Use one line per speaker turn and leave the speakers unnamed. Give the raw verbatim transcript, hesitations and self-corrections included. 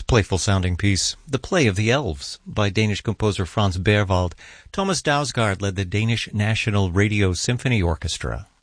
playful sounding piece, The Play of the Elves, by Danish composer Franz Berwald. Thomas Dausgaard led the Danish National Radio Symphony Orchestra.